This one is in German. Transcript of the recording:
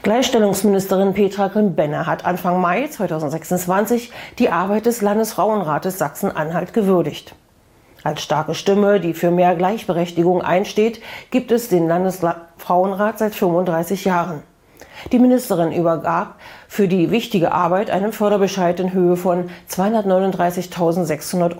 Gleichstellungsministerin Petra Grimm-Benner hat Anfang Mai 2026 die Arbeit des Landesfrauenrates Sachsen-Anhalt gewürdigt. Als starke Stimme, die für mehr Gleichberechtigung einsteht, gibt es den Landesfrauenrat seit 35 Jahren. Die Ministerin übergab für die wichtige Arbeit einen Förderbescheid in Höhe von 239.600 €